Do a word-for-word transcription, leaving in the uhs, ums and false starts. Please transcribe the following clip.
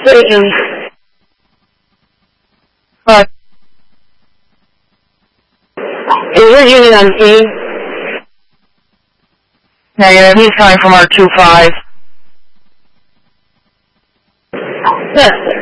Satan. What? Is it using on E? Negative. He's coming from our two five. Yes.